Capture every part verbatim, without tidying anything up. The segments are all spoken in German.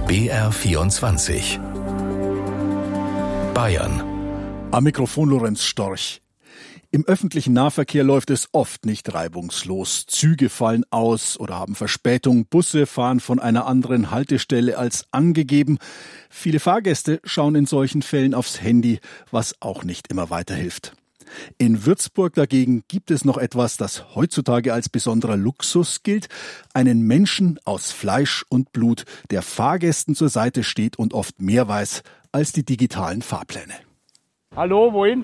B R vierundzwanzig. Bayern. Am Mikrofon Lorenz Storch. Im öffentlichen Nahverkehr läuft es oft nicht reibungslos. Züge fallen aus oder haben Verspätung. Busse fahren von einer anderen Haltestelle als angegeben. Viele Fahrgäste schauen in solchen Fällen aufs Handy, was auch nicht immer weiterhilft. In Würzburg dagegen gibt es noch etwas, das heutzutage als besonderer Luxus gilt. Einen Menschen aus Fleisch und Blut, der Fahrgästen zur Seite steht und oft mehr weiß als die digitalen Fahrpläne. Hallo, wohin?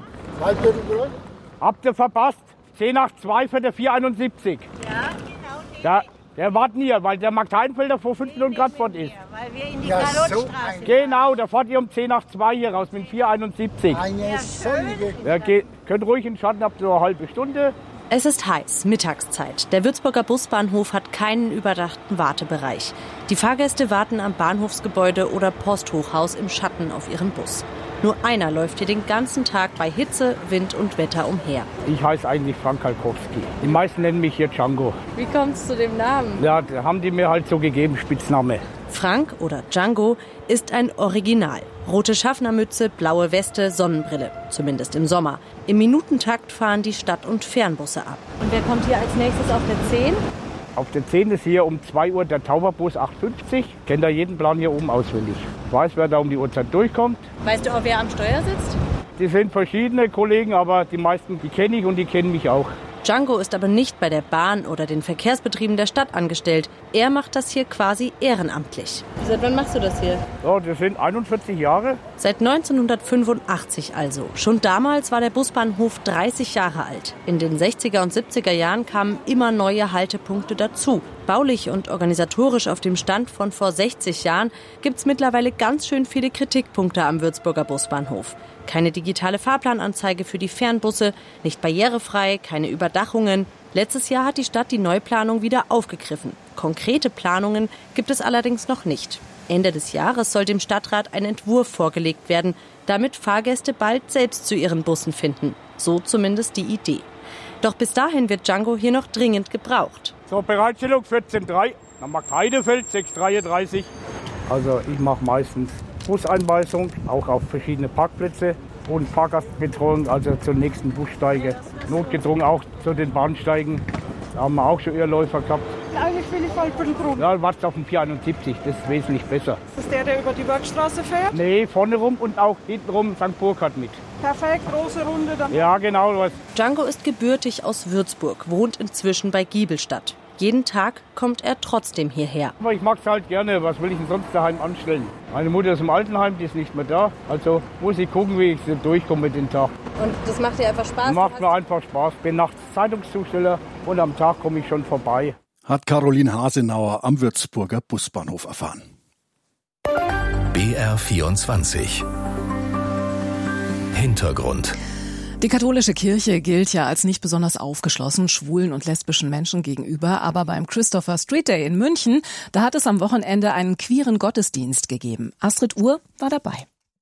Habt ihr verpasst? zehn nach zwei für der vier einundsiebzig. Ja, genau. Da, der warten hier, weil der Markt Heinfelder vor fünf Minuten gerade fort ist. Weil wir in die Ja, Galotstraße. so Genau, da fahrt ihr um zehn nach zwei hier raus mit vier einundsiebzig. Eine Sonnige. Ja, geht, könnt ruhig in den Schatten, habt so eine halbe Stunde. Es ist heiß, Mittagszeit. Der Würzburger Busbahnhof hat keinen überdachten Wartebereich. Die Fahrgäste warten am Bahnhofsgebäude oder Posthochhaus im Schatten auf ihren Bus. Nur einer läuft hier den ganzen Tag bei Hitze, Wind und Wetter umher. Ich heiße eigentlich Frank Kalkowski. Die meisten nennen mich hier Django. Wie kommt es zu dem Namen? Ja, da haben die mir halt so gegeben, Spitzname. Frank oder Django ist ein Original. Rote Schaffnermütze, blaue Weste, Sonnenbrille. Zumindest im Sommer. Im Minutentakt fahren die Stadt- und Fernbusse ab. Und wer kommt hier als nächstes auf der zehn? Auf der zehn ist hier um zwei Uhr der Tauberbus acht fünfzig. Kennt da jeden Plan hier oben auswendig. Ich weiß, wer da um die Uhrzeit durchkommt. Weißt du auch, wer am Steuer sitzt? Die sind verschiedene Kollegen, aber die meisten, die kenne ich und die kennen mich auch. Django ist aber nicht bei der Bahn oder den Verkehrsbetrieben der Stadt angestellt. Er macht das hier quasi ehrenamtlich. Seit wann machst du das hier? Ja, das sind einundvierzig Jahre. Seit neunzehnhundertfünfundachtzig also. Schon damals war der Busbahnhof dreißig Jahre alt. In den sechziger und siebziger Jahren kamen immer neue Haltepunkte dazu. Baulich und organisatorisch auf dem Stand von vor sechzig Jahren gibt's mittlerweile ganz schön viele Kritikpunkte am Würzburger Busbahnhof. Keine digitale Fahrplananzeige für die Fernbusse, nicht barrierefrei, keine Überdachungen. Letztes Jahr hat die Stadt die Neuplanung wieder aufgegriffen. Konkrete Planungen gibt es allerdings noch nicht. Ende des Jahres soll dem Stadtrat ein Entwurf vorgelegt werden, damit Fahrgäste bald selbst zu ihren Bussen finden. So zumindest die Idee. Doch bis dahin wird Django hier noch dringend gebraucht. So, Bereitstellung vierzehn Uhr drei, am Markt Heidefeld sechs Uhr dreiunddreißig. Also ich mache meistens Buseinweisung, auch auf verschiedene Parkplätze und Fahrgastbetreuung, also zur nächsten Bussteige. Notgedrungen auch zu den Bahnsteigen. Da haben wir auch schon Irrläufer gehabt. Eigentlich will ich Waldbüttelbrunn. Ja, wartet auf den vier einundsiebzig, das ist wesentlich besser. Ist das der, der über die Bergstraße fährt? Nee, vorne rum und auch hinten rum Sankt Burkhard mit. Perfekt, große Runde dann. Ja, genau. Was. Django ist gebürtig aus Würzburg, wohnt inzwischen bei Giebelstadt. Jeden Tag kommt er trotzdem hierher. Aber ich mag es halt gerne. Was will ich denn sonst daheim anstellen? Meine Mutter ist im Altenheim, die ist nicht mehr da. Also muss ich gucken, wie ich so durchkomme mit dem Tag. Und das macht dir einfach Spaß? Macht mir einfach Spaß. Bin nachts Zeitungszusteller und am Tag komme ich schon vorbei. Hat Caroline Hasenauer am Würzburger Busbahnhof erfahren. B R vierundzwanzig. Hintergrund. Die katholische Kirche gilt ja als nicht besonders aufgeschlossen schwulen und lesbischen Menschen gegenüber, aber beim Christopher Street Day in München, da hat es am Wochenende einen queeren Gottesdienst gegeben. Astrid Uhr war dabei.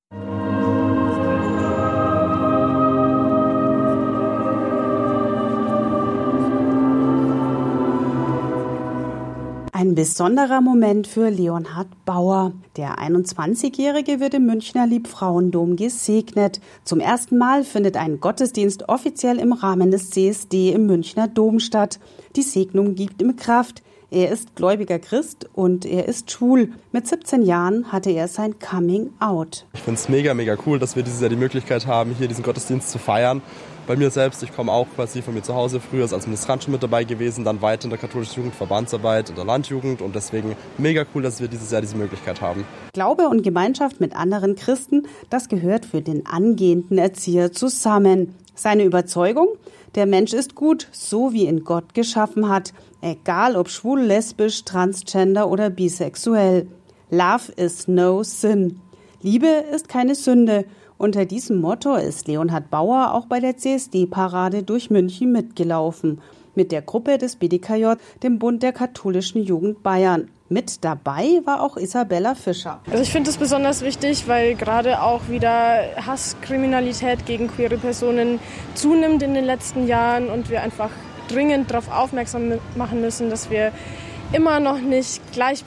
Ein besonderer Moment für Leonhard Bauer. Der einundzwanzigjährige wird im Münchner Liebfrauendom gesegnet. Zum ersten Mal findet ein Gottesdienst offiziell im Rahmen des C S D im Münchner Dom statt. Die Segnung gibt ihm Kraft. Er ist gläubiger Christ und er ist schwul. Mit siebzehn Jahren hatte er sein Coming Out. Ich finde es mega, mega cool, dass wir dieses Jahr die Möglichkeit haben, hier diesen Gottesdienst zu feiern. Bei mir selbst, ich komme auch quasi von mir zu Hause, früher als Ministrant schon mit dabei gewesen, dann weiter in der katholischen Jugendverbandsarbeit, in der Landjugend und deswegen mega cool, dass wir dieses Jahr diese Möglichkeit haben. Glaube und Gemeinschaft mit anderen Christen, das gehört für den angehenden Erzieher zusammen. Seine Überzeugung? Der Mensch ist gut, so wie ihn Gott geschaffen hat, egal ob schwul, lesbisch, transgender oder bisexuell. Love is no sin. Liebe ist keine Sünde. Unter diesem Motto ist Leonhard Bauer auch bei der C S D-Parade durch München mitgelaufen. Mit der Gruppe des B D K J, dem Bund der katholischen Jugend Bayern. Mit dabei war auch Isabella Fischer. Also ich finde es besonders wichtig, weil gerade auch wieder Hasskriminalität gegen queere Personen zunimmt in den letzten Jahren und wir einfach dringend darauf aufmerksam machen müssen, dass wir immer noch nicht gleich